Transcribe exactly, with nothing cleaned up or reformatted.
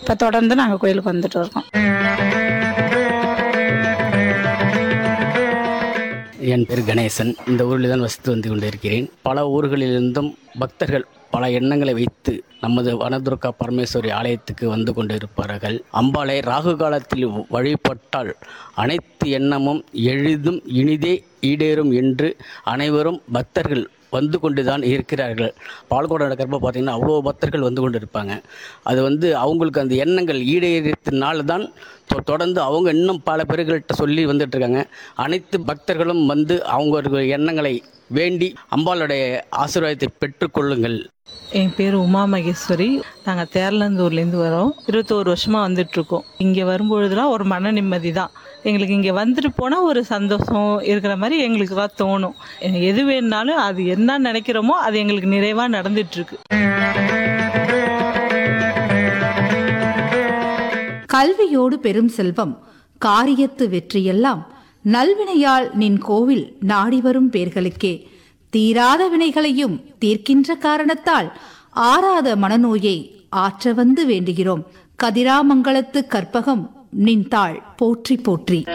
இப்போ தொடர்ந்து நாங்கள் கோயிலுக்கு வந்துட்டு இருக்கோம். என் பேர் கணேசன். இந்த ஊரில் தான் வசித்து வந்து கொண்டிருக்கிறேன். பல ஊர்களிலிருந்தும் பக்தர்கள் பல எண்ணங்களை வைத்து நமது வனதுர்கா பரமேஸ்வரி ஆலயத்துக்கு வந்து கொண்டிருப்பார்கள். அம்பாளை ராகு காலத்தில் வழிபட்டால் அனைத்து எண்ணமும் எளிதும் இனிதே ஈடேறும் என்று அனைவரும் பக்தர்கள் வந்து கொண்டு தான் இருக்கிறார்கள். பால்கோடு நடக்கிறப்ப பார்த்திங்கன்னா அவ்வளோ பக்தர்கள் வந்து கொண்டு இருப்பாங்க. அது வந்து அவங்களுக்கு அந்த எண்ணங்கள் ஈடேறத்தினால தான் தொடர்ந்து அவங்க இன்னும் பல பேர்கள்ட்ட சொல்லி வந்துட்டுருக்காங்க. அனைத்து பக்தர்களும் வந்து அவங்க எண்ணங்களை வேண்டி அம்பாளுடைய ஆசீர்வாதத்தை பெற்றுக்கொள்ளுங்கள். என் பேர் உமா மகேஸ்வரி. நாங்கள் தேர்லந்தூர்லேருந்து வரோம். இருபத்தோரு வருஷமாக வந்துட்டுருக்கோம். இங்கே வரும்பொழுதுலாம் ஒரு மன நிம்மதி தான் எங்களுக்கு. இங்கே வந்துட்டு போனால் ஒரு சந்தோஷம் இருக்கிற மாதிரி எங்களுக்கு தான் தோணும். எது வேணுனாலும் அது என்ன நினைக்கிறோமோ அது எங்களுக்கு நிறைவாக நடந்துட்டுருக்கு. கல்வியோடு பெரும் செல்வம், காரியத்து வெற்றியெல்லாம் நல்வினையால் நின் கோவில் நாடி வரும் பேர்களுக்கே. தீராத வினைகளையும் தீர்க்கின்ற காரணத்தால் ஆறாத மனநோயை ஆற்ற வந்து வேண்டுகிறோம். கதிராமங்கலத்து கற்பகம் நின் தாள் போற்றி போற்றி.